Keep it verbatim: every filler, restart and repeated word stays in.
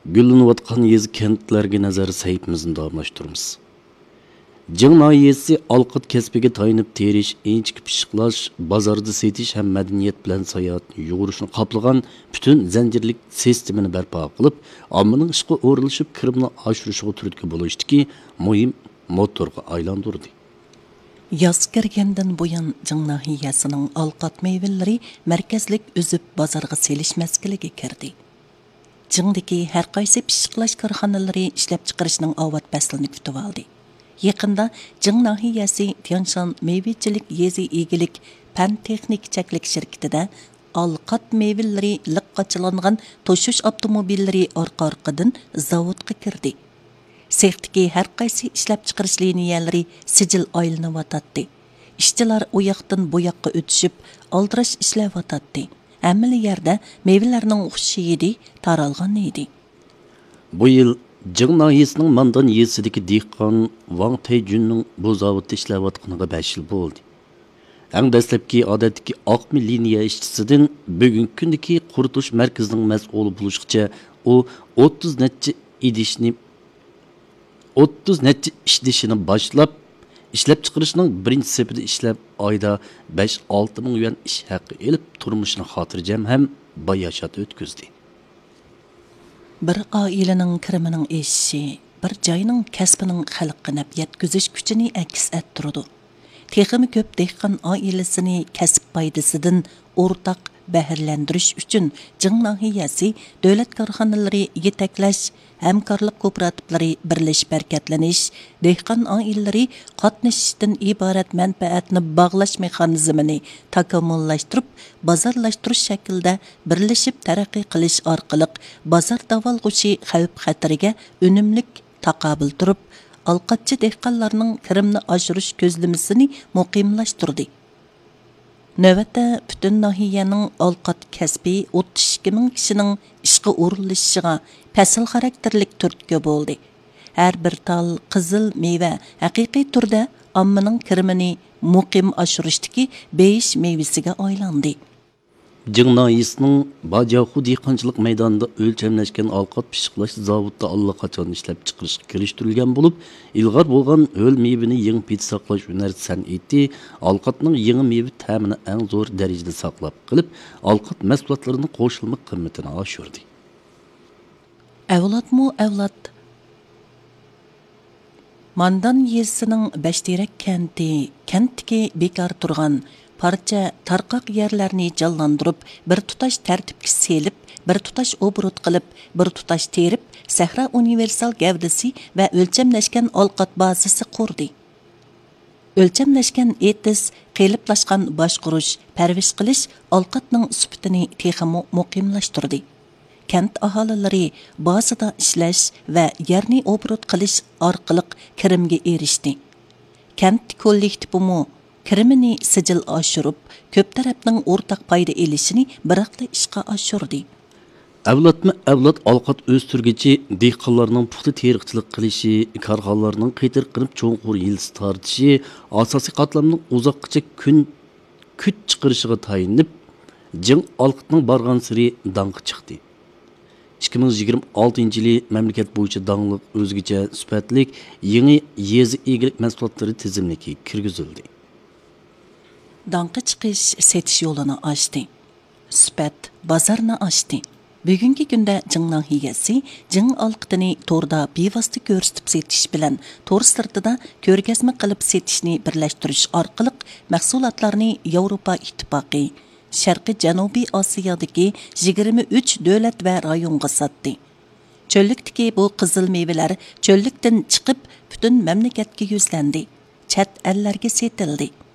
güllanayotgan yezi kentlarga nazar saytimizni davomlashtiramiz. Jing nahiyasi alqat kasbiga tayinib terish, inchik pishiqlash, bozorda setish ham madaniyat bilan sayohatni yugurishni qoplagan butun zanjirlik sistemini barpo qilib, ommaning ishga o'rilishib kirimni oshirishiga turtki bo'lishdiki, muhim motorga aylantirdi. Yoz kirgandan buyon Jing nahiyasining alqat meyvelari markazlik o'zib bozorga selish maskiliga kirdi. Jingdagi har qaysi pishiqlash korxonalari ishlab chiqarishning avvat faslini kutib oldi. Yaqinda Jing nahiyasi Tianshan meyvechilik yezi egilik pan texnik chaklik shirkatida alqat meyvelari liqqachilangan toshish avtomobillari orqa-orqadan zavodga kirdi. Sextiki har qaysi ishlab chiqarish liniyalari sijil aylanayotdi. Ishchilar u yoqdan bu yoqqa o'tishib, aldirash ishlayotdi. Hamma yerda meyvelarning o'xishi edi, taralgan edi. Bu yil Jing nahiyasining Mandan yesidagi dehqon Wang Taijunning bu zavodda ishlayotganiga besh yil bo'ldi. Eng dastlabki odatdagi oqmi liniya ishchisidan bugungi kundagi quritish markazining mas'uli bo'lishgacha u o'ttiz necha idishni o'ttiz necha ishlashini boshlab, ishlab chiqarishning birinchi sepida ishlab oyda besh olti ming yuan ish haqi elib turmushini xotirjam ham bayashat o'tkazdi. Bir oilaning kirimining eshishi, bir joyning kasbining xalqqa naf yetkazish kuchini aks ettiradi. Texmi ko'p dehqon oilasini kasb foydasidan o'rtaq bahirlantirish uchun Jing nahiyasi davlat korxonalari yetaklash, hamkorlik kooperativlari birlashib harakatlanish, dehqon oilalari qatnashishdan iborat manfaatni bog'lash mexanizmini takomillashtirib, bozorlashtirish shaklida birlashib taraqqiy qilish orqali bozor davolg'ushi xavf-xatariga unumlik taqobil turib, alqatchi dehqonlarning kirimni oshirish ko'zlamasini muqimlashtirdi. Növətdə bütün nahiyenin alqat kəsbi o'ttiz ikki ming kishining ishqa o'rilishiga fasl xarakterlik turtki bo'ldi. Har bir tal qizil meva haqiqiy turda ommaning kirimini muqim oshirishdagi besh mevasiga aylandi. Jing nahiyasining Bajaxu dehqonchilik maydonida o'lchamlashgan alqat pishiqlash zavodida allaqachon ishlab chiqarishga kirishtirilgan bo'lib, ilg'or bo'lgan o'l mevini yangi pit saqlash hunar san'ati alqatning yangi meva ta'mini eng zo'r darajada saqlab qilib, alqat mahsulotlarining qo'shilma qiymatini oshirdi. Avlodmu avlod Mandan yezisining Bashtirak kenti, kentdagi bekor turgan parcha tarqoq yerlarni jonlantirib, bir tutash tartibga selib, bir tutash obrut qilib, bir tutash terib, Sahra universal gavdasi va o'lchamlashgan alqat bazasi qurdi. O'lchamlashgan etis, qeliplashgan boshqurish, parvish qilish alqatning sifatini texmo muqimlashtirdi. Kent aholilari bazada ishlash va yerni obrut qilish orqali kirimga erishdi. Kent kollektivi kirimini sijil oshirib, ko'p tarafning o'rtaq foyda elishini biroqli ishqa oshirdi. Avlodma avlod alqat o'stirgichi dehqonlarning puxta teriqchilik qilishi, korxonalarning qaytir qilib cho'nqur yilsi tortishi, asosiy qatlamning uzoqqacha kun kuch chiqarishiga tayinib, Jing alqatning borgan siri dang'i chiqdi. ikki ming yigirma oltinchi yili mamlakat bo'yicha dangliq o'zgacha sifatlik yangi yezi egilik mahsulotlari tizimligiga kirgizildi. Dang'i chiqish setish yo'lini ochdi. Sifat bozorni ochdi. Bugungi kunda Jing nahiyasi Jing alqatini to'rda bevosita ko'rsatib setish bilan to'r sirtida ko'rgazma qilib setishni birlashtirish orqali mahsulotlarni Yevropa ittifoqi, Sharqiy Janubiy Osiyodagi yigirma uch davlat va rayonga sotdi. Cho'llikdagi bu qizil mevalar cho'llikdan chiqib butun mamlakatga yuzlandi. Chat ellarga setildi.